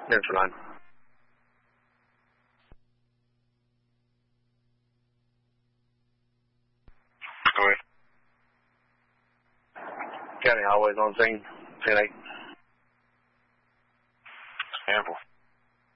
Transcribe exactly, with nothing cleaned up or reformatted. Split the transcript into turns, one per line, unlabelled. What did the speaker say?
Neutral line. Go ahead. County Highways on scene. ten eight. Ample.